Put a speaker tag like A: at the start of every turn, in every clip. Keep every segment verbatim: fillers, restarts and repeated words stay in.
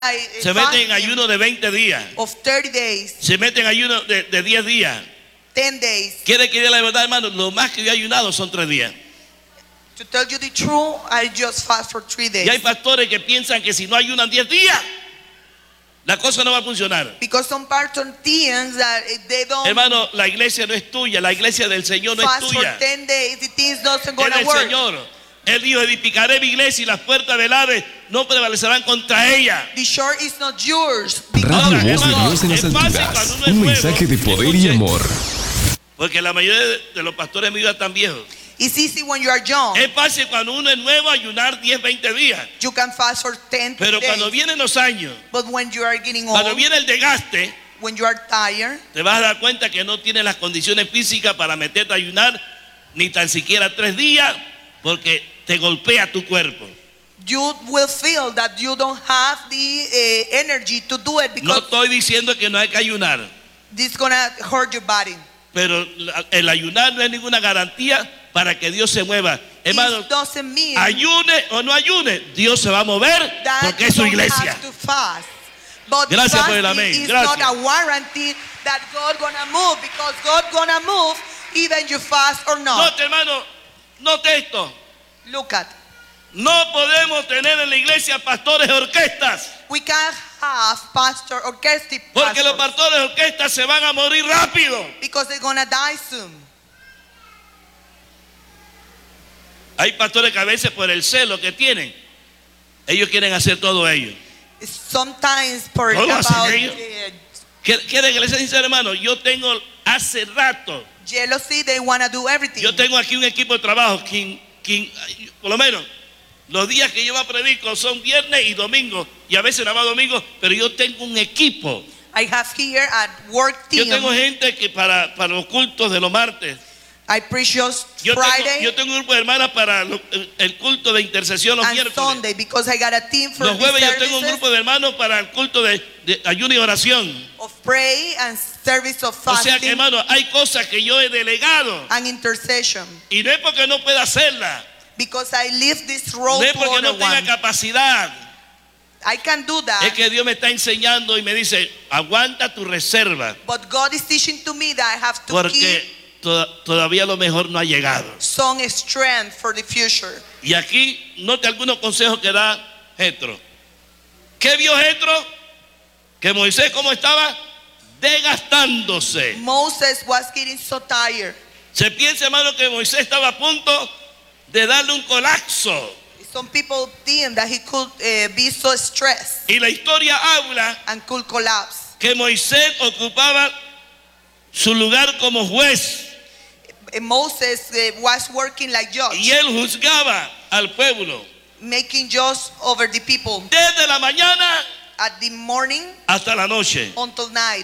A: se meten en ayuno de veinte días,
B: of thirty days,
A: se meten en ayuno de, de diez días.
B: ten days.
A: Quiere que diga la verdad, hermano, lo más que yo he ayunado son tres días.
B: To tell you the truth, I just fast for three days.
A: Y hay pastores que piensan que si no ayunan diez días, la cosa no va a funcionar.
B: Because some pastors think that if they don't
A: Hermano, la iglesia no es tuya, la iglesia del Señor no es
B: fast for
A: tuya.
B: ten days, the things doesn't
A: Es
B: gonna
A: del
B: work.
A: Señor. Él dijo, edificaré mi iglesia y las puertas del Hades no prevalecerán contra ella.
B: The shore is not yours.
C: Radio
A: Ahora,
C: Voz de
A: hermano,
C: Dios en las
A: es fácil
C: alturas.
A: cuando uno es
C: Un
A: nuevo.
C: mensaje de poder y amor.
A: Porque la mayoría de, de los pastores míos están viejos.
B: It's easy when you are young.
A: Es fácil cuando uno es nuevo ayunar diez, veinte días.
B: You can fast for ten
A: Pero
B: days.
A: cuando vienen los años,
B: But when you are getting
A: cuando
B: old,
A: viene el desgaste,
B: when you are tired,
A: te vas a dar cuenta que no tienes las condiciones físicas para meterte a ayunar ni tan siquiera tres días, porque te golpea tu cuerpo.
B: you will feel that you don't have the uh, energy to do it
A: No
B: because
A: estoy diciendo que no hay que ayunar,
B: this is gonna hurt your body.
A: pero la- el ayunar no es ninguna garantía para que Dios se mueva. Hermano,
B: It doesn't mean
A: ayune o no ayune, Dios se va a mover
B: that
A: porque
B: you
A: es su
B: don't
A: iglesia.
B: have to fast. But
A: Gracias por el
B: fasting
A: amén.
B: is
A: Gracias.
B: not a warranty that God gonna move because God gonna move even you fast or not.
A: Note, hermano, note esto.
B: Look at.
A: No podemos tener en la iglesia pastores de orquestas,
B: We can't have pastor or guest
A: porque los
B: pastors
A: pastores de orquestas se van a morir rápido.
B: because they're gonna die soon.
A: Hay pastores que a veces por el celo que tienen, ellos quieren hacer todo ello.
B: Sometimes for
A: ¿Cómo hacen
B: about
A: ellos?
B: uh,
A: Quiere quiere que les sea sincero, hermano, yo tengo hace rato,
B: jealousy, they wanna do everything.
A: yo tengo aquí un equipo de trabajo, quien, quien, por lo menos, los días que yo me predico son viernes y domingo, y a veces nada más domingo, pero yo tengo un equipo.
B: I have here at work
A: Yo
B: team.
A: tengo gente que para, para los cultos de los martes,
B: I preach just
A: yo tengo,
B: Friday
A: yo tengo un grupo de hermanas para lo- el, el culto de intercesión los
B: and
A: miércoles.
B: Sunday because I got a team for
A: Los
B: these
A: jueves yo tengo un
B: services
A: grupo de hermanos para el culto de, de ayuno y oración.
B: of pray and service of
A: O sea que,
B: fasting
A: hermano, hay cosas que yo he delegado
B: and intercession
A: y no es porque no pueda hacerla,
B: because I leave this
A: no
B: role
A: es
B: to
A: porque no
B: other
A: tenga
B: one.
A: capacidad.
B: I can do that,
A: Es que Dios me está enseñando y me dice, aguanta tu reserva,
B: but God is teaching to me that I have to
A: porque
B: keep
A: to- todavía lo mejor no ha llegado.
B: some strength for the future.
A: Y aquí note algunos consejos que da Jetro. ¿Qué vio Jetro? Que Moisés, ¿cómo estaba? Desgastándose.
B: Moses was getting so tired.
A: Se piensa, hermano, que Moisés estaba a punto de darle un colapso.
B: Some people think that he could uh, be so stressed
A: Y la historia habla
B: and could collapse.
A: que Moisés ocupaba su lugar como juez
B: Uh, Moses uh, was working like judge,
A: y él juzgaba al pueblo
B: making judge over the people
A: desde la mañana
B: at the morning
A: hasta la noche.
B: until night.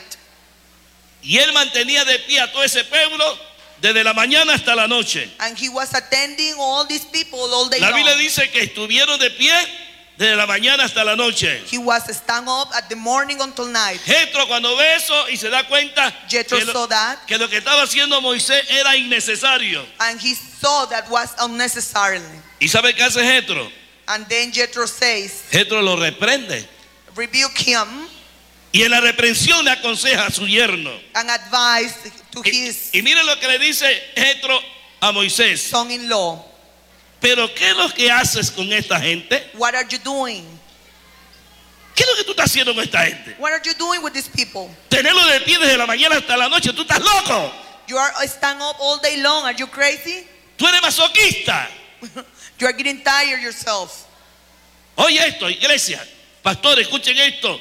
A: Y él mantenía de pie a todo ese pueblo desde la mañana hasta la noche.
B: And he was attending all these people all day
A: La Biblia
B: long.
A: dice que estuvieron de pie desde la mañana hasta la noche.
B: He was stand up at the morning until night.
A: Jetro cuando ve eso y se da cuenta
B: Jethro
A: que lo,
B: saw that
A: que lo que estaba haciendo Moisés era innecesario.
B: and he saw that was unnecessarily.
A: ¿Y sabe qué hace Jetro?
B: And then Jethro says,
A: Jetro lo reprende.
B: rebuke him
A: Y en la reprensión le aconseja a su yerno.
B: and advise to
A: Y,
B: his
A: y miren lo que le dice Jetro a Moisés.
B: son-in-law,
A: Pero ¿qué es lo que haces con esta gente?
B: what are you doing?
A: ¿Qué es lo que tú estás haciendo con esta gente?
B: What are you doing with these people?
A: Tenerlo de pie desde la mañana hasta la noche. Tú estás loco.
B: You are stand up all day long. Are you crazy?
A: Tú eres masoquista.
B: You are getting tired yourself.
A: Oye esto, iglesia. Pastor, escuchen esto.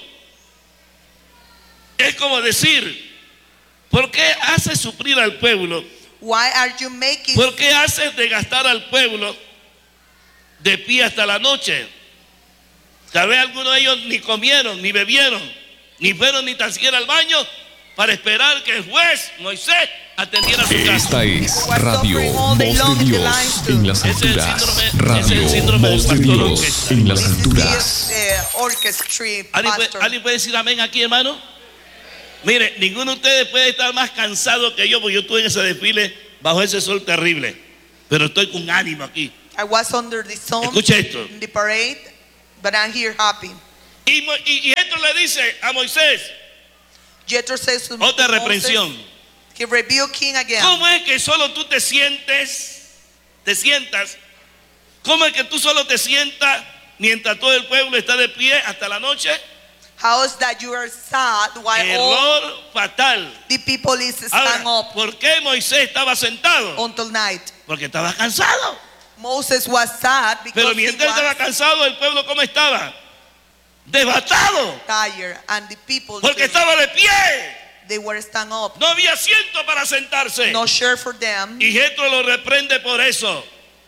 A: Es como decir, ¿por qué haces sufrir al pueblo?
B: Why are you making
A: ¿Por qué haces desgastar al pueblo de pie hasta la noche? Tal vez algunos de ellos ni comieron, ni bebieron, ni fueron ni tan siquiera al baño para esperar que el juez Moisés atendiera su caso.
C: Esta es Radio Voz de Dios en las
A: Ese es el
C: alturas.
A: síndrome- ese es el
C: Radio
A: síndrome del
C: Voz de
A: pastor
C: Dios
A: orquesta.
C: en las
B: this
C: alturas.
B: uh, orchestra
A: ¿Alguien puede,
B: pastor?
A: alguien puede decir amén aquí, hermano? Mire, ninguno de ustedes puede estar más cansado que yo, porque yo estuve en ese desfile bajo ese sol terrible. Pero estoy con ánimo aquí.
B: I was under the sun
A: Escucha esto.
B: in the parade, but I'm here happy.
A: Y, Mo- y, y esto le dice a Moisés,
B: Jethro says to
A: otra
B: to
A: reprensión.
B: Moses, he rebuked him again.
A: ¿Cómo es que solo tú te sientes, te sientas? ¿Cómo es que tú solo te sientas mientras todo el pueblo está de pie hasta la noche?
B: How is that you are sad while all
A: Error fatal.
B: the people is stand
A: Ahora,
B: up
A: ¿por qué Moisés estaba sentado?
B: until night?
A: Porque estaba cansado.
B: Moses was sad because
A: Pero
B: he
A: mientras él estaba
B: was
A: cansado, el pueblo ¿cómo estaba? Devastado.
B: tired, and the people
A: Porque
B: too,
A: estaba de pie.
B: they were stand up.
A: No había asiento para sentarse.
B: No share for them.
A: Y Jethro lo reprende por eso.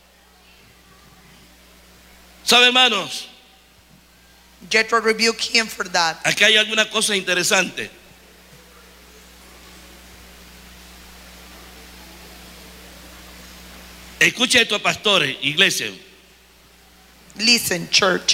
A: ¿Sabe, hermanos?
B: Jethro rebuked him for that.
A: Aquí hay alguna cosa interesante. Escucha esto, pastores, iglesia.
B: Listen, church.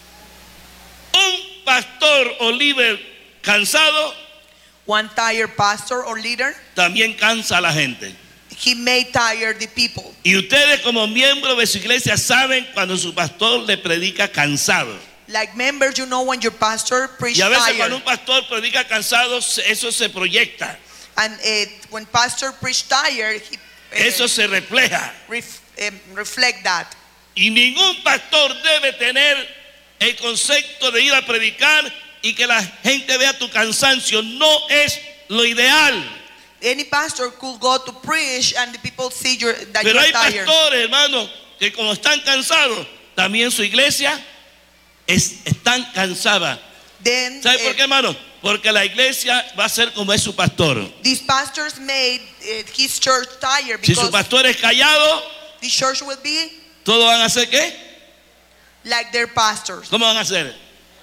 A: Un pastor o líder cansado
B: One tired pastor or leader,
A: también cansa a la gente.
B: he may tire the people.
A: Y ustedes como miembros de su iglesia saben cuando su pastor le predica cansado.
B: Like members, you know when your pastor preach
A: Y a veces cuando
B: tired.
A: un pastor predica cansado, eso se proyecta.
B: And uh, when pastor preach tired, he uh,
A: Eso se refleja.
B: ref, um, reflect that.
A: Y ningún pastor debe tener el concepto de ir a predicar y que la gente vea tu cansancio. No es lo ideal.
B: Any pastor could go to preach and the people see your, that
A: Pero
B: you're
A: hay
B: tired.
A: pastores, hermanos, que como están cansados, también su iglesia es, están cansada.
B: Then
A: ¿Sabe por
B: uh,
A: qué, hermano? Porque la iglesia va a ser como es su pastor.
B: these pastors made uh, his church tired
A: Si su
B: because
A: pastor es callado,
B: the church will be
A: ¿todos van a hacer qué?
B: like their pastors.
A: ¿Cómo van a hacer?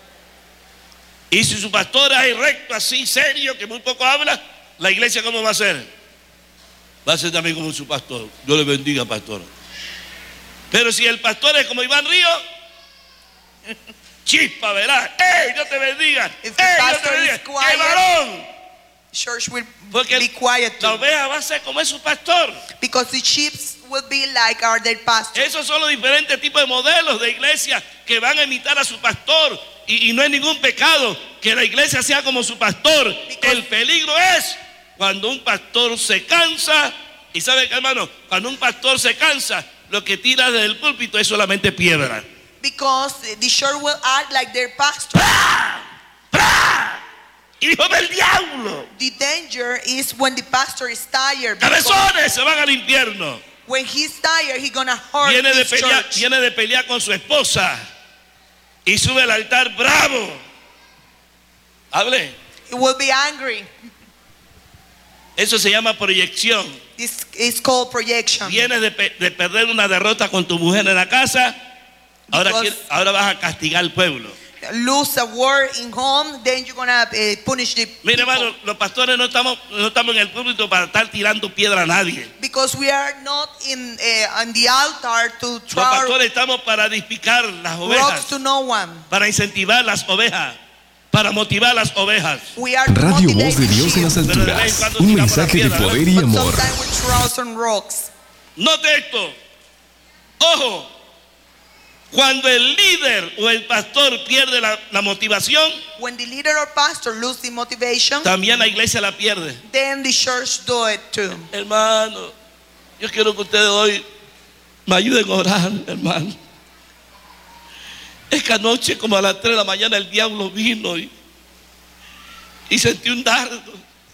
A: Y si su pastor es recto, así, serio, que muy poco habla, la iglesia ¿cómo va a ser? Va a ser también como su pastor. Dios le bendiga, pastor. Pero si el pastor es como Iván Río, chispa, ¿verdad? ¡Ey, Dios te bendiga!
B: If the
A: ¡Ey, Dios te
B: pastor
A: bendiga!
B: is quiet,
A: ¡Qué varón!
B: Church will
A: Porque
B: be quiet
A: la
B: too,
A: oveja va a ser como es su pastor.
B: because the sheep will be like are their pastors.
A: Esos son los diferentes tipos de modelos de iglesia que van a imitar a su pastor. Y, y no hay ningún pecado que la iglesia sea como su pastor.
B: Because-
A: El peligro es cuando un pastor se cansa. Y sabe que, hermano, cuando un pastor se cansa, lo que tira desde el púlpito es solamente piedra.
B: Because the church will act like their pastor.
A: ¡Hijo del diablo!
B: The danger is when the pastor is tired. Because
A: ¡Cabezones! Se van al infierno.
B: when he's tired, he's gonna hurt
A: Viene de,
B: his
A: pelear,
B: church.
A: viene de pelear con su esposa. Y sube al altar bravo. Hable.
B: He will be angry.
A: Eso se llama proyección.
B: This is called projection.
A: Vienes de, pe- de perder una derrota con tu mujer en la casa. Ahora,
B: Because-
A: quiere- ahora vas a castigar al pueblo.
B: Lose a word in home, then you're gonna uh, punish the
A: Mire,
B: people.
A: hermano, los pastores no estamos, no estamos en el púlpito para estar tirando piedra a nadie.
B: Because we are not in uh, on the altar to
A: Los
B: throw
A: pastores estamos para edificar las
B: rocks
A: ovejas,
B: to no one.
A: para incentivar las ovejas, para motivar las ovejas.
B: We are to
C: Radio
B: motivate
C: Voz de
B: the
C: Dios en las
B: sheep,
A: Pero de vez en
C: alturas.
A: cuando
C: Un
A: tiramos la
C: mensaje de
A: piedra, ¿no?
C: poder y
B: but
C: amor.
B: sometimes we throw some rocks.
A: Note esto. Ojo. Cuando el líder o el pastor pierde la, la motivación,
B: When the leader or pastor lose the motivation,
A: también la iglesia la pierde.
B: then the church do it too.
A: Hermano, yo quiero que ustedes hoy me ayuden a orar, hermano. Es que anoche, como a las tres de la mañana, el diablo vino y, y sentí un dardo.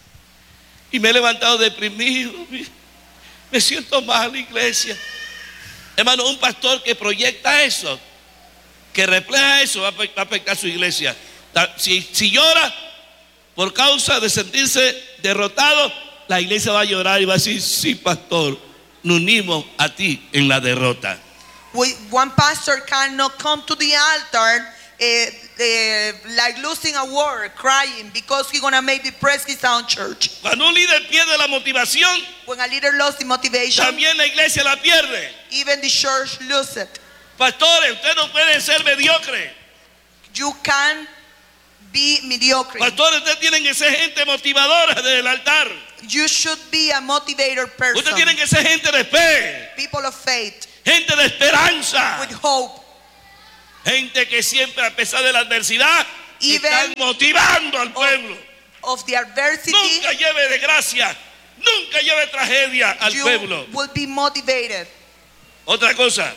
A: Y me he levantado deprimido. Me siento mal, iglesia. Hermano, un pastor que proyecta eso, que refleja eso, va a va a afectar a su iglesia. Si, si llora por causa de sentirse derrotado, la iglesia va a llorar y va a decir: sí, pastor, nos unimos a ti en la derrota.
B: We, one pastor cannot come to the altar uh, uh, like losing a word, crying, because he's gonna make the press his own church.
A: Cuando un líder pierde la motivación,
B: When a leader lost the motivation,
A: también la iglesia la pierde.
B: even the church lose it.
A: Pastores, ustedes no pueden ser mediocres.
B: You can be mediocre.
A: Pastores, ustedes tienen que ser gente motivadora desde el altar.
B: You should be a motivator person.
A: Ustedes tienen que ser gente de fe,
B: People of faith,
A: gente de esperanza,
B: with hope.
A: gente que siempre, a pesar de la adversidad,
B: even
A: están motivando al pueblo.
B: of the adversity,
A: Nunca lleve desgracia, nunca lleve tragedia al
B: you
A: pueblo.
B: will be motivated.
A: Otra cosa,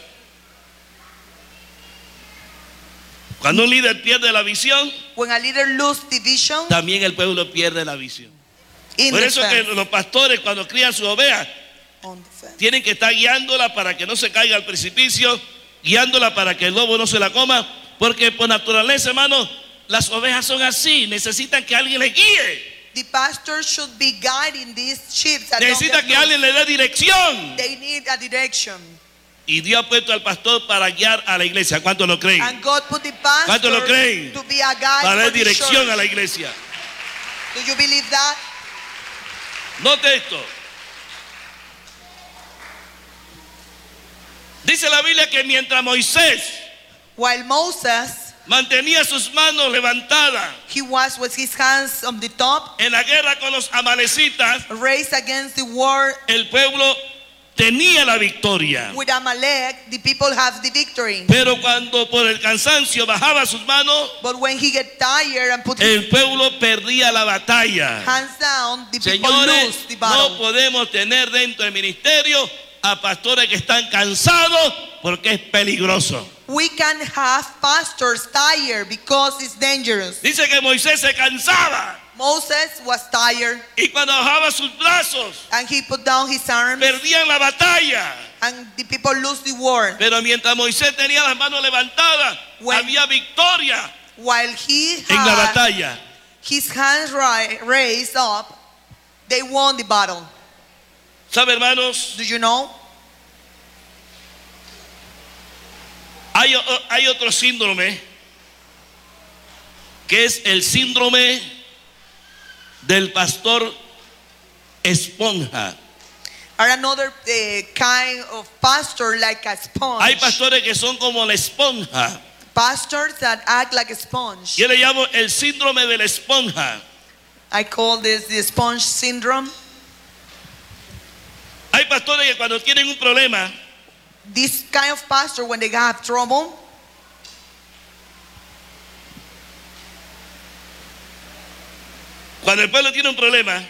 A: cuando un líder pierde la visión,
B: When a leader loses the vision,
A: también el pueblo pierde la visión.
B: in
A: Por
B: the
A: eso que
B: fence,
A: los pastores cuando crían sus ovejas
B: on the fence.
A: tienen que estar guiándola para que no se caiga al precipicio, guiándola para que el lobo no se la coma, porque por naturaleza, hermano, las ovejas son así, necesitan que alguien les guíe,
B: The pastor should be guiding these sheep that don't
A: necesitan
B: get
A: que
B: lost.
A: alguien le dé dirección.
B: They need a direction.
A: Y Dios ha puesto al pastor para guiar a la iglesia. ¿Cuántos lo creen?
B: And God put the
A: ¿Cuántos lo
B: pastor
A: creen?
B: to be a guide
A: Para
B: for
A: dar
B: the
A: dirección
B: church.
A: a la iglesia.
B: Do you believe that?
A: Note esto. Dice la Biblia que mientras Moisés
B: While Moses,
A: mantenía sus manos levantadas
B: he was with his hands on the top,
A: en la guerra con los amalecitas,
B: raised against the war
A: el pueblo tenía la victoria.
B: with Amalek, the people have the victory.
A: Pero cuando por el cansancio bajaba sus manos,
B: But when he get tired and put his
A: el pueblo perdía la batalla.
B: hands down, the people
A: Señores,
B: lose the
A: no
B: battle.
A: podemos tener dentro del ministerio a pastores que están cansados porque es peligroso.
B: We can have pastors tired because it's dangerous.
A: Dice que Moisés se cansaba
B: Moses was tired
A: y cuando bajaba sus brazos
B: and he put down his arms
A: perdían la batalla.
B: and the people lose the war.
A: Pero mientras Moisés tenía las manos levantadas,
B: When-
A: había victoria
B: While he
A: en la
B: had
A: batalla.
B: his hands ri- raised up, they won the battle.
A: ¿Sabe, hermanos?
B: Do you know?
A: Hay, o- hay otro síndrome que es el síndrome del pastor esponja.
B: Or another uh, kind of pastor like a sponge.
A: Hay pastores que son como la esponja.
B: Pastors that act like a sponge.
A: Yo le llamo el síndrome de la esponja.
B: I call this the sponge syndrome.
A: Hay pastores que cuando tienen un problema,
B: This kind of pastor, when they have trouble,
A: cuando el pueblo tiene un problema,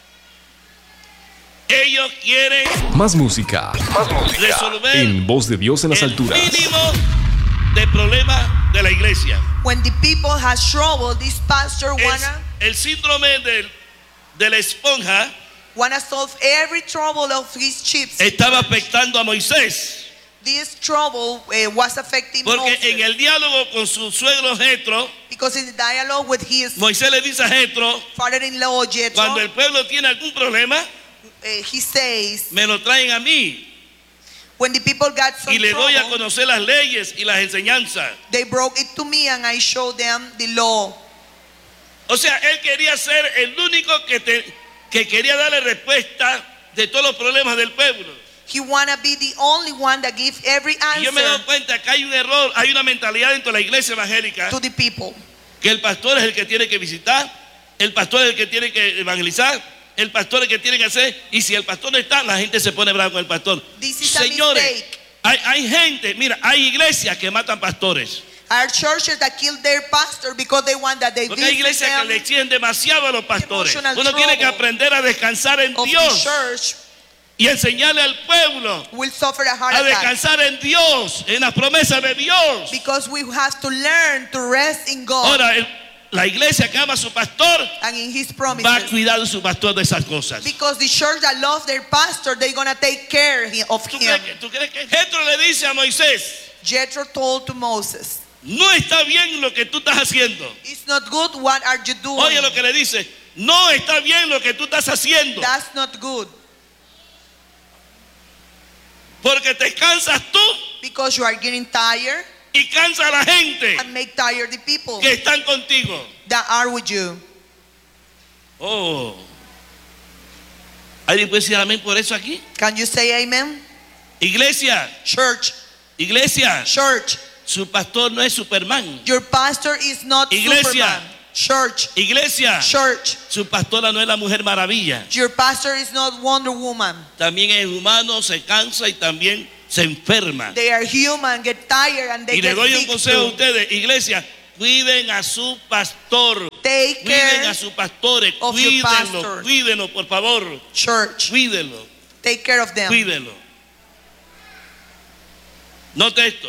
A: ellos quieren
C: Más música.
A: resolver
C: En Voz de Dios en las
A: el
C: alturas.
A: mínimo de problema de la iglesia.
B: when the people has trouble, this pastor
A: Es
B: wanna
A: el síndrome del- de la esponja
B: wanna solve every trouble of his sheep.
A: estaba afectando a Moisés.
B: This trouble uh, was affecting
A: Porque
B: Moses
A: en el diálogo con su suegro Jetro,
B: because in the dialogue with his
A: Moisés le dice a Jetro,
B: father-in-law Jethro,
A: cuando el pueblo tiene algún problema,
B: uh, he says,
A: me lo traen a mí
B: when the people got some
A: y le doy a
B: trouble,
A: conocer las leyes y las enseñanzas.
B: they broke it to me and I showed them the law.
A: O sea, él quería ser el único que, te- que quería darle respuesta de todos los problemas del pueblo.
B: He wanna be the only one that give every
A: Y yo me he dado
B: answer
A: cuenta que hay un error, hay una mentalidad dentro de la iglesia evangélica,
B: to the people.
A: que el pastor es el que tiene que visitar, el pastor es el que tiene que evangelizar, el pastor es el que tiene que hacer, y si el pastor no está, la gente se pone brava con el pastor.
B: This is a
A: Señores,
B: mistake.
A: hay, hay gente, mira, hay iglesias que matan pastores.
B: Our churches that kill their pastor because they want that they
A: Porque hay
B: visit
A: iglesias que
B: them
A: le exigen demasiado a los pastores.
B: Emotional
A: Uno tiene que
B: trouble
A: aprender a descansar en
B: of the
A: Dios
B: church
A: y enseñarle al pueblo
B: will suffer a heart
A: a
B: attack
A: descansar en Dios, en las promesas de Dios.
B: because we have to learn to rest in God
A: Ahora, el- la iglesia que ama a su pastor
B: and in His
A: va a
B: promises.
A: cuidar de su pastor de esas cosas.
B: Because the church that loves their pastor, they're gonna take care he- of
A: ¿Tú
B: him.
A: crees que, tú crees que Jetro le dice a Moisés,
B: Jethro told to Moses,
A: no está bien lo que tú estás haciendo?
B: "It's not good. What are you doing?
A: Oye lo que le dice, no está bien lo que tú estás haciendo,
B: That's not good
A: porque te cansas tú
B: because you are getting tired
A: y cansa a la gente
B: and make tired the people
A: que están contigo.
B: that are with you."
A: Oh, ¿alguien puede decir amén por eso aquí?
B: Can you say amen?
A: Iglesia,
B: Church,
A: iglesia,
B: church.
A: su pastor no es Superman.
B: Your pastor is not
A: Iglesia.
B: Superman. Church,
A: Iglesia,
B: church.
A: su pastora no es la Mujer Maravilla.
B: Your pastor is not Wonder Woman.
A: También es humano, se cansa y también se enferma.
B: They are human, get tired, and they
A: Y le
B: get
A: doy un
B: sick
A: consejo a
B: too.
A: ustedes, iglesia, cuiden a su pastor.
B: Take
A: Cuiden
B: care
A: a sus pastores.
B: of your
A: Cuídenlo,
B: pastor.
A: cuídenlo, por favor.
B: church.
A: Cuídenlo,
B: Take care of them.
A: cuídenlo. Note esto.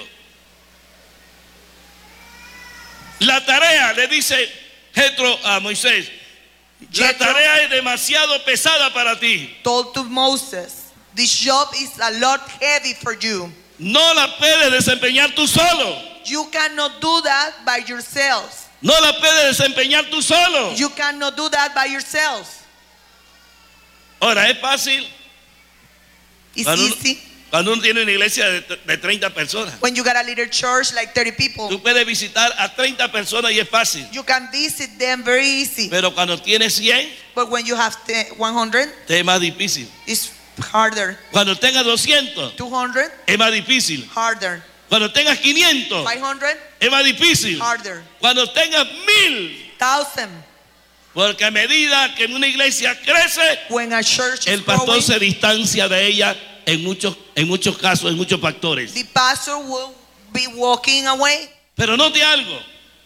A: La tarea, le dice Jetro a Moisés, la
B: Jethro
A: tarea es demasiado pesada para ti.
B: told to Moses, this job is a lot heavy for you.
A: No la puedes desempeñar tú solo.
B: You cannot do that by yourselves.
A: No la puedes desempeñar tú solo.
B: You cannot do that by yourselves.
A: Ahora, es fácil
B: It's
A: cuando uno,
B: easy
A: cuando uno tiene una iglesia de, de treinta personas.
B: when you got a little church like thirty people.
A: Tú puedes visitar a treinta personas y es fácil.
B: You can visit them very easy.
A: Pero cuando tienes cien,
B: But when you have te- one hundred,
A: te es más difícil.
B: it's harder.
A: Cuando tengas doscientos,
B: two hundred,
A: es más difícil.
B: harder.
A: Cuando tengas quinientos,
B: five hundred,
A: es más difícil.
B: harder.
A: Cuando tengas mil,
B: one thousand.
A: porque a medida que una iglesia crece,
B: When a church is
A: el pastor
B: growing,
A: se distancia de ella en muchos, en muchos casos, en muchos factores.
B: the pastor will be walking away.
A: Pero note algo.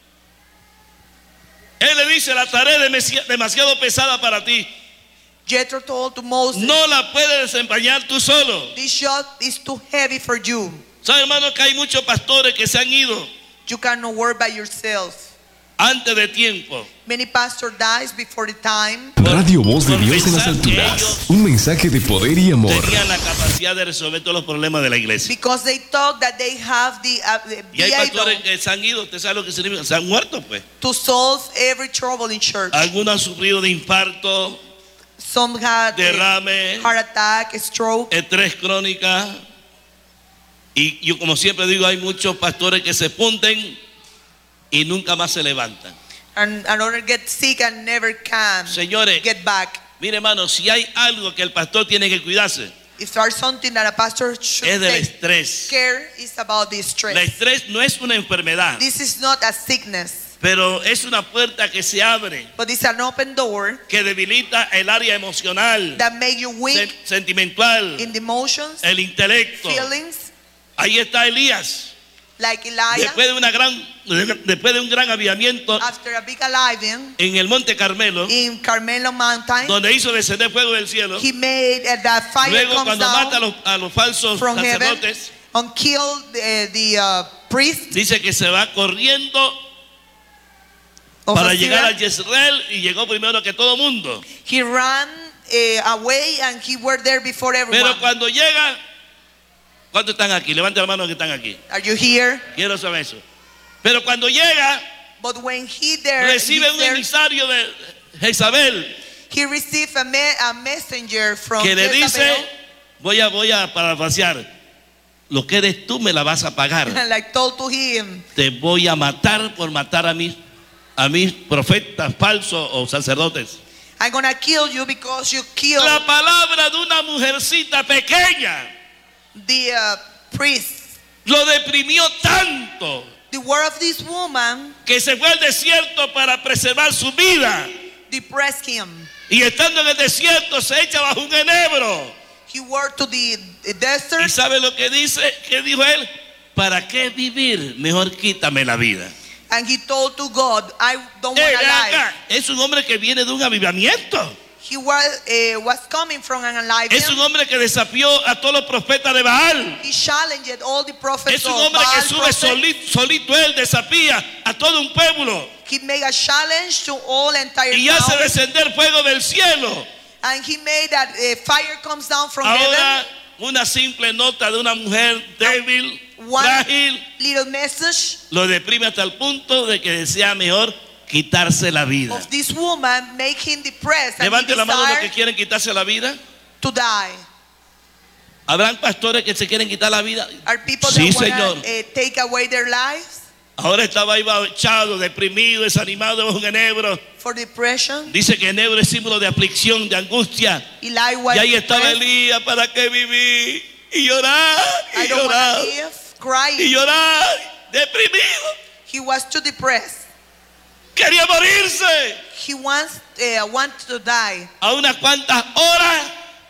A: Él le dice, la tarea es demasi- demasiado pesada para ti.
B: Jethro told to Moses,
A: No la puedes desempeñar tú solo.
B: this job is too heavy for you.
A: ¿Sabe, hermano, que hay muchos pastores que se han ido
B: You cannot work by yourselves.
A: antes de tiempo?
B: Many pastors dies before the time
C: Radio Voz de Dios en las
A: Por pensar que
C: alturas.
A: ellos
C: Un mensaje de poder y amor.
A: Tenían la capacidad de resolver todos los problemas de la iglesia.
B: because they thought that they have the, uh, the
A: Y hay
B: be
A: pastores
B: able
A: que se han ido, usted sabe lo que significa, se han muerto pues.
B: to solve every trouble in church.
A: Algunos han sufrido de infarto,
B: Some had a
A: derrame,
B: heart attack, stroke.
A: estrés crónica. Y yo como siempre digo, hay muchos pastores que se funden y nunca más se levantan.
B: And another get sick and never can
A: Señores,
B: get back.
A: mire hermano, si hay algo que el pastor tiene que cuidarse,
B: If there's something that a pastor should
A: es del
B: take
A: estrés.
B: care, is about the stress.
A: El estrés no es una enfermedad,
B: This is not a sickness,
A: pero es una puerta que se abre,
B: but it's an open door
A: que debilita el área emocional,
B: that make you
A: sen-
B: weak
A: sentimental,
B: in the emotions,
A: el intelecto.
B: feelings,
A: Ahí está Elías.
B: like Elijah.
A: Después de una gran, después de un gran avivamiento
B: After a big aliving
A: en el Monte Carmelo,
B: in Carmelo Mountain,
A: donde hizo descender fuego del cielo.
B: he made uh, that fire
A: Luego
B: comes
A: cuando mata a
B: down
A: los, a los falsos
B: from heaven
A: sacerdotes,
B: and kill the, the uh, priest
A: dice que se va corriendo
B: of
A: para
B: Assyria.
A: llegar a Jezreel y llegó primero que todo mundo.
B: He ran uh, away and he were there before everyone.
A: Pero cuando llega, ¿cuántos están aquí? Levante la mano que están aquí.
B: Are you here?
A: Quiero saber eso. Pero cuando llega,
B: But when he there,
A: recibe
B: he's
A: un
B: there,
A: emisario de Jezabel
B: he received a, me- a messenger from
A: que le
B: Jezebel.
A: dice, voy a, voy a parafrasear, lo que eres tú me la vas a pagar.
B: like told to him,
A: Te voy a matar por matar a mis, a mis profetas falsos o sacerdotes.
B: I'm gonna kill you because you killed
A: La palabra de una mujercita pequeña
B: the uh, priest.
A: lo deprimió tanto
B: The word of this woman
A: que se fue al desierto para preservar su vida.
B: depressed him.
A: Y estando en el desierto se echa bajo un enebro.
B: He went to the, the
A: ¿Y
B: desert
A: sabe lo que dice? ¿Qué dijo él? ¿Para qué vivir? Mejor quítame la vida.
B: and he told to God, I don't
A: Eh,
B: want to
A: ven
B: lie.
A: acá. Es un hombre que viene de un avivamiento.
B: He was, uh, was coming from an alive.
A: Es un hombre que desafió a todos los profetas de Baal.
B: He challenged all the prophets
A: Es un
B: of
A: hombre que
B: Baal
A: sube
B: prophets.
A: solito, solito él, desafía a todo un pueblo
B: He made a challenge to all entire
A: y hace
B: town.
A: descender fuego del cielo.
B: And he made that uh, fire comes down from
A: Ahora,
B: heaven.
A: una simple nota de una mujer débil,
B: One
A: frágil,
B: little message
A: lo deprime hasta el punto de que desea mejor quitarse la vida.
B: of this woman make him depressed and he
A: Levante la mano los que
B: desired
A: quieren quitarse la vida.
B: to die.
A: ¿Habrán pastores que se quieren quitar la vida?
B: Are people
A: Sí,
B: that
A: Señor.
B: want to uh, take away their lives
A: Ahora estaba ahí echado, deprimido, desanimado bajo un enebro.
B: for depression?
A: Dice que enebro es símbolo de aflicción, de angustia.
B: Eli was
A: Y ahí estaba
B: depressed.
A: Elías, ¿para qué viví? Y llorar,
B: I
A: y
B: don't want
A: llorar,
B: to live,
A: y
B: crying.
A: llorar, deprimido.
B: He was too depressed.
A: Quería morirse.
B: He wants uh, want to die.
A: A unas cuantas horas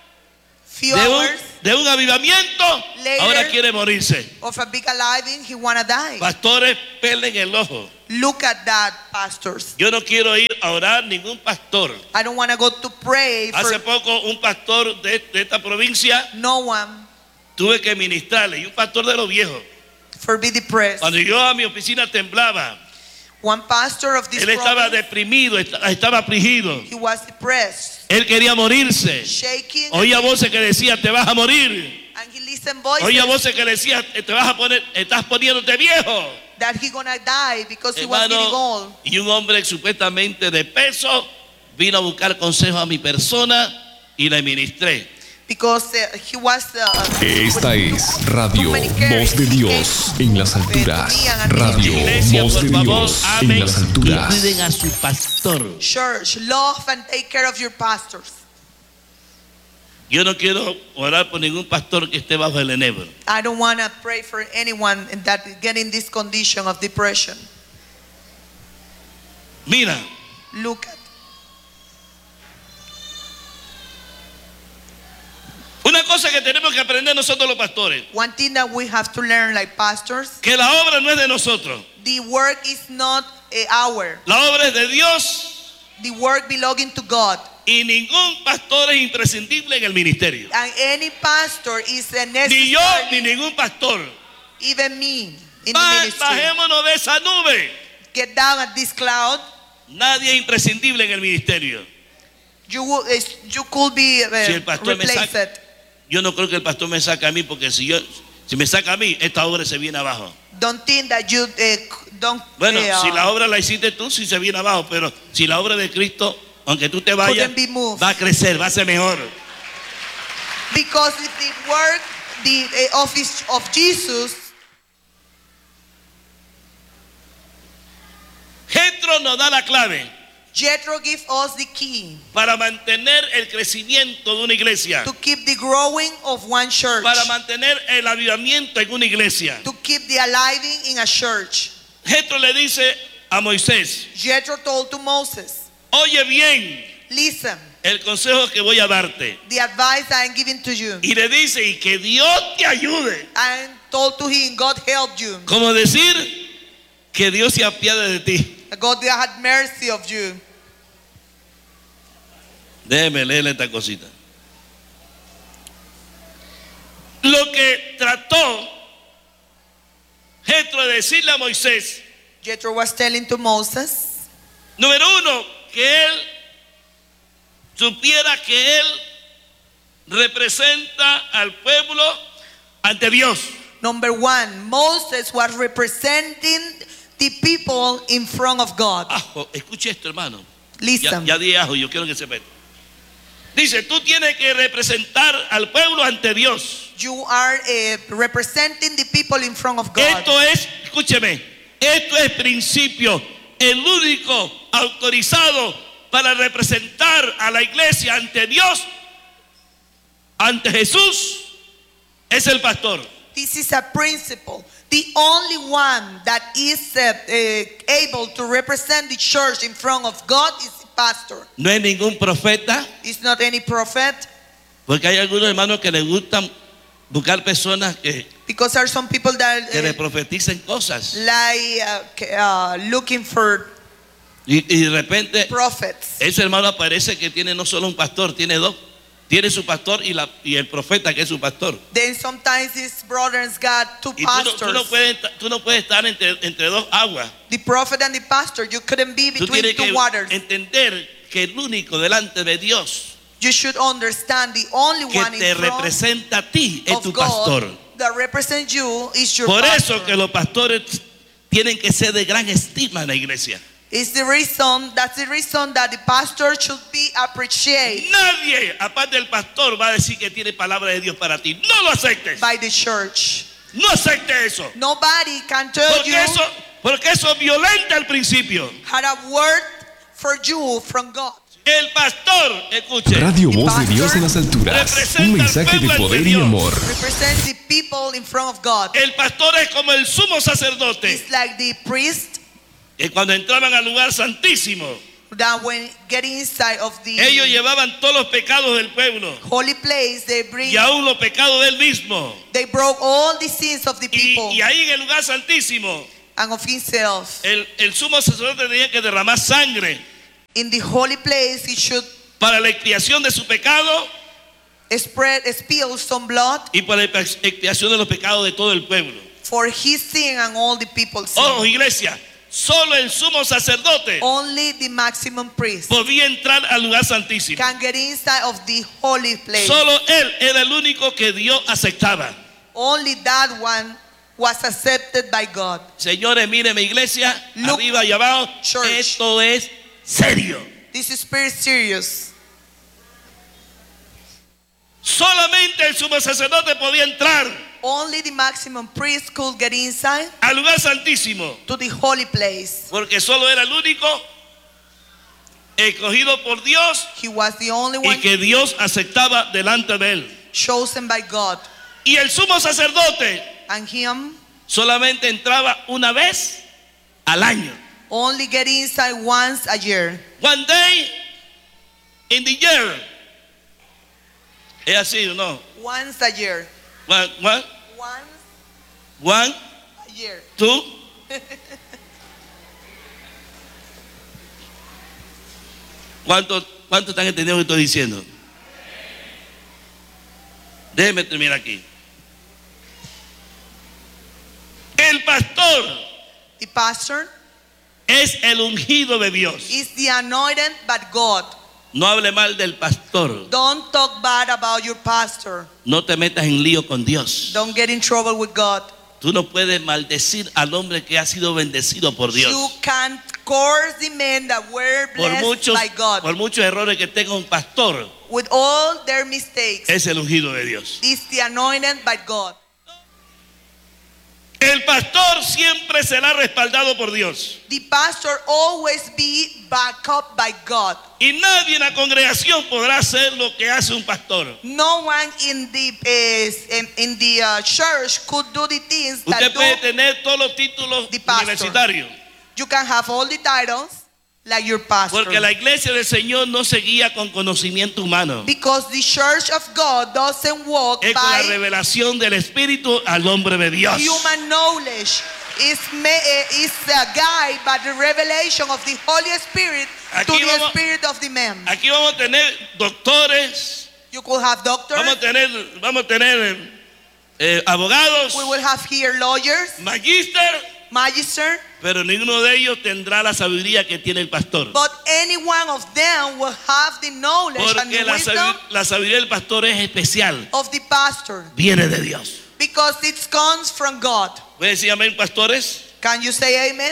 B: Few
A: de un,
B: hours
A: de un avivamiento,
B: Later.
A: ahora quiere morirse.
B: of a big aliving, he wanna die.
A: Pastores, pelen el ojo.
B: Look at that, pastors.
A: Yo no quiero ir a orar ningún pastor.
B: I don't want to go to pray for
A: Hace poco un pastor de, de esta provincia
B: no one
A: tuve que ministrarle, y un pastor de los viejos.
B: for be depressed.
A: Cuando yo a mi oficina temblaba,
B: One pastor of this
A: él estaba
B: province,
A: deprimido, esta- estaba afligido.
B: he was depressed,
A: Él quería morirse.
B: shaking,
A: Oía voces que decían, te vas a morir.
B: and he listened voices
A: Oía voces que decían, te vas a poner, estás poniéndote viejo.
B: that he gonna die because he was getting
A: Hermano,
B: old.
A: y un hombre supuestamente de peso vino a buscar consejo a mi persona y le ministré.
B: Because uh, he was uh,
C: Esta es Radio
B: too many cares.
C: Voz de Dios en las alturas. Radio
A: Iglesia,
C: Voz
A: por
C: de
A: favor,
C: Dios en
A: amen
C: las
A: y
C: alturas.
A: cuiden a su pastor.
B: Church, love and take care of your pastors.
A: Yo no quiero orar por ningún pastor que esté bajo el enebro.
B: I don't want to pray for anyone that get in this condition of depression.
A: Mira,
B: Look at
A: una cosa que tenemos que aprender nosotros los pastores,
B: one thing that we have to learn like pastors.
A: que la obra no es de nosotros,
B: The work is not uh, our.
A: la obra es de Dios,
B: The work belonging to God.
A: y ningún pastor es imprescindible en el ministerio.
B: And any pastor is a
A: Ni yo ni
B: necessary,
A: ningún pastor.
B: even me in
A: Ba-
B: the ministry.
A: Bajémonos de esa nube.
B: Get down at this cloud.
A: Nadie es imprescindible en el ministerio.
B: You will, uh, you could be uh,
A: Si el pastor me
B: replaced.
A: saca- Yo no creo que el pastor me saque a mí, porque si yo si me saca a mí, esta obra se viene abajo.
B: Don't think that you uh, don't.
A: Bueno,
B: uh,
A: si la obra la hiciste tú, sí se viene abajo, pero si la obra de Cristo, aunque tú te vayas,
B: Couldn't be moved.
A: va a crecer, va a ser mejor.
B: Because if the work, the uh, office of Jesus,
A: Jethro nos da la clave
B: Jethro gives us the key
A: para mantener el crecimiento de una iglesia,
B: to keep the growing of one church,
A: para mantener el avivamiento en una iglesia.
B: to keep the aliving in a church.
A: Jethro le dice a Moisés,
B: Jethro told to Moses,
A: oye bien
B: listen,
A: el consejo que voy a darte.
B: the advice I am giving to you.
A: Y le dice, y que Dios te ayude.
B: I told to him, God helped you.
A: Como decir, que Dios se apiade de ti.
B: God had mercy of you.
A: Déjeme leerle esta cosita. Lo que trató Jethro de decirle a Moisés,
B: Jethro was telling to Moses,
A: número uno, que él supiera que él representa al pueblo ante Dios.
B: number one, Moses was representing the people in front of God.
A: Ajo, escuche esto, hermano. Ya,
B: Listen,
A: ya di ajo, yo quiero que sepa esto. Dice, tú tienes que representar al pueblo ante Dios.
B: you are uh, representing the people in front of God.
A: Esto es, escúcheme, esto es principio. El único autorizado para representar a la iglesia ante Dios, ante Jesús, es el pastor.
B: This is a principle. The only one that is uh, uh, able to represent the church in front of God is the pastor.
A: No es ningún profeta,
B: It's not any prophet,
A: porque hay algunos hermanos que les gustan buscar personas que,
B: because there are some people that
A: que le
B: uh,
A: profeticen cosas.
B: like uh, k- uh, looking for
A: Y, y de repente
B: prophets.
A: ese hermano aparece que tiene no solo un pastor, tiene dos. Tiene su pastor y, la, y el profeta que es su pastor.
B: Then sometimes his brothers got two
A: Y tú no,
B: pastors.
A: tú no puedes, tú no puedes estar entre, entre dos aguas.
B: The prophet and the pastor, you couldn't be
A: Tú
B: between
A: tienes
B: two
A: que
B: waters.
A: entender que el único delante de Dios
B: You should understand the only
A: que
B: one
A: te
B: in front
A: representa a ti es
B: of
A: tu
B: God
A: pastor.
B: that represents you is your
A: Por
B: pastor.
A: eso que los pastores tienen que ser de gran estima en la iglesia.
B: It's the reason, that's the reason that the pastor should be appreciated
A: Nadie, aparte del pastor, va a decir que tiene palabra de Dios para ti. No lo aceptes.
B: by the church.
A: No aceptes eso.
B: Nobody can tell
A: Porque
B: you
A: eso, porque eso violenta el principio.
B: had a word for you from God.
A: El pastor, escuche,
C: Radio Voz de Dios en las alturas. Un mensaje de poder y amor.
B: Represents the people in front of God.
A: el pastor es como el sumo sacerdote.
B: It's like the priest
A: Que cuando entraban al lugar santísimo,
B: that when getting inside of the
A: ellos llevaban todos los pecados del pueblo
B: holy place, they bring,
A: y aún los pecados del mismo.
B: they broke all the sins of the
A: Y,
B: people.
A: y ahí en el lugar santísimo,
B: and of himself.
A: El, el sumo sacerdote tenía que derramar sangre
B: In the holy place, he should
A: para la expiación de su pecado
B: spread, spill some blood
A: y para la expiación de los pecados de todo el pueblo.
B: for his sin and all the people's sin.
A: Oh, iglesia, solo el sumo sacerdote
B: Only the maximum priest
A: podía entrar al lugar santísimo.
B: can get inside of the holy place.
A: Solo él era el único que Dios aceptaba.
B: Only that one was accepted by God.
A: Señores, miren mi iglesia,
B: Look,
A: arriba y abajo,
B: church.
A: esto es serio.
B: This is very serious.
A: Solamente el sumo sacerdote podía entrar
B: Only the maximum priest could get inside
A: al lugar santísimo,
B: to the holy place.
A: porque solo era el único escogido por Dios
B: He was the only
A: y
B: one
A: que Dios aceptaba delante de él.
B: chosen by God.
A: Y el sumo sacerdote
B: And him
A: solamente entraba una vez al año.
B: only get inside once a year.
A: One day in the year. Es así, ¿no?
B: Once a year.
A: One, one,
B: Once
A: one,
B: a year.
A: two. ¿Cuánto, cuánto están entendiendo lo que estoy diciendo? Déjenme terminar aquí. El pastor
B: The pastor
A: es el ungido de Dios.
B: is the anointed by God.
A: No hable mal del pastor.
B: Don't talk bad about your pastor.
A: No te metas en lío con Dios.
B: Don't get in trouble with God.
A: Tú no puedes maldecir al hombre que ha sido bendecido por
B: You
A: Dios.
B: can't curse the men that were
A: Por
B: blessed
A: muchos,
B: by God.
A: por muchos errores que tenga un pastor,
B: With all their mistakes,
A: es el ungido de Dios.
B: is the anointed by God.
A: El pastor siempre será respaldado por Dios.
B: The pastor always be backed up by God.
A: Y nadie en la congregación podrá hacer lo que hace un pastor.
B: No one in the uh, in, in the uh, church could do the things
A: Usted
B: that
A: puede
B: do.
A: tener todos los títulos
B: the pastor.
A: universitarios.
B: You can have all the titles like your pastor.
A: Porque la iglesia del Señor no se guía con conocimiento humano.
B: Because the church of God doesn't walk
A: Es con la
B: by
A: revelación del Espíritu al hombre de Dios.
B: human knowledge. Is ma- uh, is a guide by the revelation of the Holy Spirit
A: Aquí
B: to the
A: vamos-
B: spirit of the man.
A: Aquí vamos a tener doctores,
B: You could have doctors.
A: vamos a tener, vamos a tener eh, abogados,
B: We will have here lawyers,
A: magíster,
B: magister,
A: pero ninguno de ellos tendrá la sabiduría que tiene el pastor.
B: but any one of them will have the knowledge and
A: Porque
B: the
A: la,
B: wisdom
A: sabi- la sabiduría del pastor es especial,
B: of the pastor
A: viene de Dios.
B: because it comes from God.
A: ¿Pueden decir amén, pastores?
B: Can you say amen?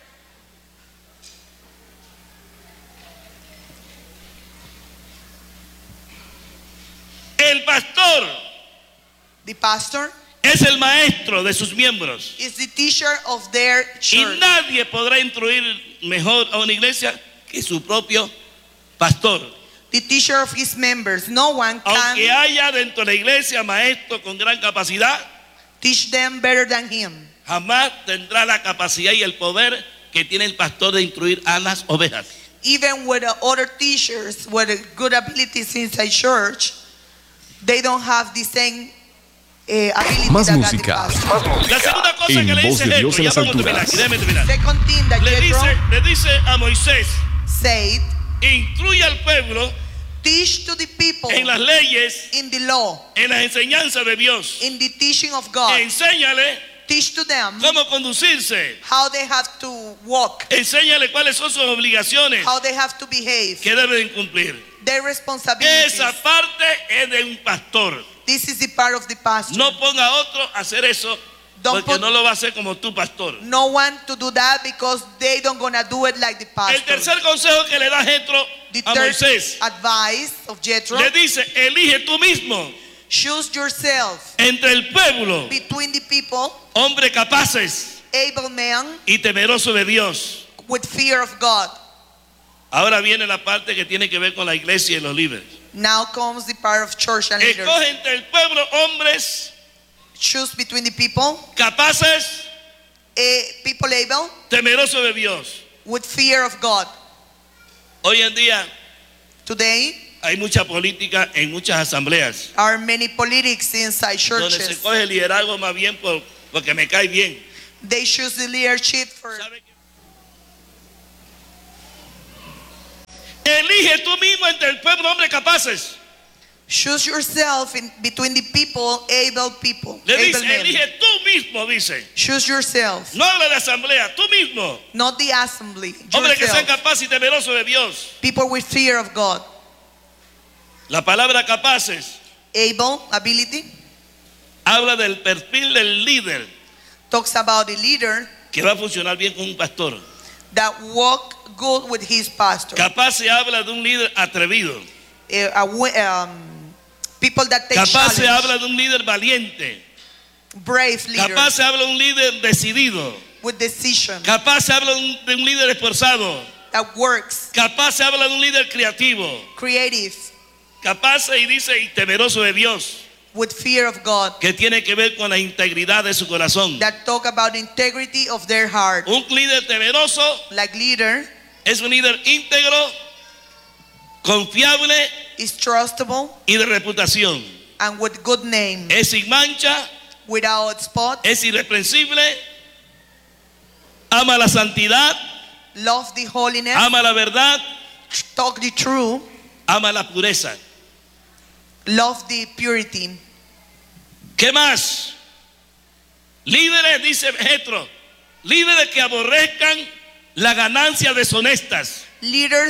A: El pastor
B: The pastor
A: es el maestro de sus miembros.
B: is the teacher of their
A: Y
B: church.
A: nadie podrá instruir mejor a una iglesia que su propio pastor.
B: The teacher of his members. No one
A: Aunque
B: can
A: haya dentro de la iglesia maestros con gran capacidad,
B: teach them better than him.
A: jamás tendrá la capacidad y el poder que tiene el pastor de instruir a las ovejas.
B: Even with the other teachers with good abilities inside church, they don't have the same eh, ability
C: Más
B: that got the
C: música.
B: pastor.
A: La segunda cosa
C: En
A: que le
C: voz
A: dice
C: de Dios
A: Jethro,
C: en
A: ya
C: las
A: vamos a terminar,
C: alturas.
A: déjeme terminar.
B: Second thing that
A: Le
B: Jethro
A: dice, le dice a Moisés,
B: said,
A: instruye al pueblo
B: teach to the people
A: en las leyes,
B: in the law,
A: en las enseñanzas de Dios.
B: in the teaching of God.
A: Enséñale
B: Teach to them
A: cómo conducirse.
B: how they have to walk,
A: Enséñale cuáles son sus obligaciones
B: how they have to behave,
A: que deben cumplir.
B: their responsibilities.
A: Esa parte es de un pastor.
B: This is the part of the pastor.
A: No ponga a otro a hacer eso
B: Don't
A: porque
B: put-
A: no lo va a hacer como tu pastor.
B: No one to do that because they don't gonna do it like the
A: El
B: pastor.
A: tercer consejo que le da Jethro
B: The
A: a
B: third
A: Moisés,
B: advice of Jethro,
A: le dice, elige tú mismo
B: choose yourself
A: entre el pueblo
B: between the people,
A: hombres capaces
B: able men
A: y temerosos de Dios.
B: with fear of God.
A: Ahora viene la parte que tiene que ver con la iglesia y los líderes.
B: Now comes the part of church and leaders.
A: Escoge entre el pueblo hombres
B: Choose between the people,
A: capaces,
B: eh, people able
A: temerosos de Dios.
B: with fear of God.
A: Hoy en día
B: Today,
A: hay mucha política en muchas asambleas
B: are many politics inside
A: donde se
B: churches
A: coge el liderazgo más bien por, porque me cae bien.
B: They choose the leadership for.
A: ¿Sabe qué? Elige tú mismo entre el pueblo hombres capaces.
B: Choose yourself in between the people, able people.
A: Le
B: able
A: dice,
B: men.
A: elige tú mismo, dice.
B: Choose yourself,
A: No habla de asamblea, tú mismo.
B: not the assembly.
A: Hombres que sean
B: Yourself.
A: capaces y temerosos de Dios.
B: People with fear of God.
A: La palabra capaces
B: Able, ability,
A: habla del perfil del líder
B: talks about a leader
A: que va a funcionar bien con un pastor.
B: that walk good with his pastor.
A: Capaz se habla de un líder atrevido.
B: Eh, a wi- um, people that take
A: Capaz se
B: challenge.
A: habla de un líder valiente.
B: Brave leader
A: Capaz se habla de un líder decidido.
B: with decision
A: Capaz se habla de un, de un líder esforzado.
B: that works,
A: Capaz se habla de un líder creativo.
B: creative,
A: Capaz y dice y temeroso de Dios,
B: with fear of God,
A: que tiene que ver con la integridad de su corazón.
B: that talk about integrity of their heart.
A: Un líder temeroso
B: Like leader
A: es un líder íntegro, confiable
B: is trustable
A: y de reputación.
B: and with good name,
A: Es sin mancha,
B: without spot,
A: es irreprensible, ama la santidad,
B: love the holiness,
A: ama la verdad,
B: talk the truth,
A: ama la pureza.
B: love the purity.
A: ¿Qué más? Líderes, dice Jetro, líderes que aborrezcan las ganancias deshonestas.
B: Leaders